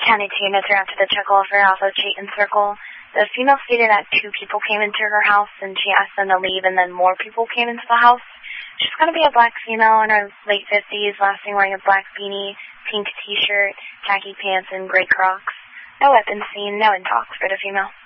County team is around to the Chuckle-Fair off of Chayton Circle. The female stated that 2 people came into her house and she asked them to leave, and then more people came into the house. She's going to be a black female in her late 50s, last seen wearing a black beanie, pink t-shirt, khaki pants, and gray Crocs. No weapons seen, no in talks for the female.